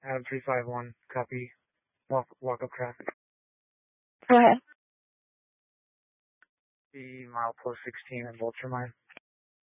Adam 351, copy. Walk up traffic. Go ahead. The mile plus 16 in Vulture Mine.